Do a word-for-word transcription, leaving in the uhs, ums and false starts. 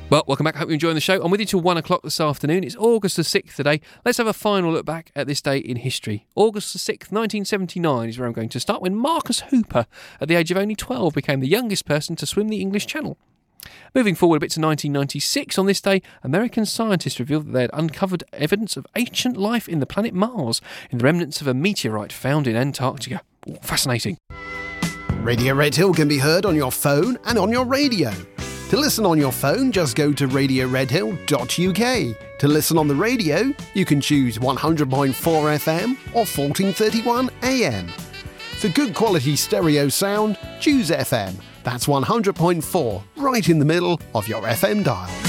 Well, welcome back. Hope you're enjoying the show. I'm with you till one o'clock this afternoon. It's August the sixth today. Let's have a final look back at this day in history. August the sixth, nineteen seventy-nine is where I'm going to start, when Marcus Hooper, at the age of only twelve, became the youngest person to swim the English Channel. Moving forward a bit to nineteen ninety-six, on this day, American scientists revealed that they had uncovered evidence of ancient life in the planet Mars in the remnants of a meteorite found in Antarctica. Ooh, fascinating. Radio Red Hill can be heard on your phone and on your radio. To listen on your phone, just go to radio red hill dot U K. To listen on the radio, you can choose one hundred point four F M or fourteen thirty-one A M. For good quality stereo sound, choose F M. That's one hundred point four, right in the middle of your F M dial.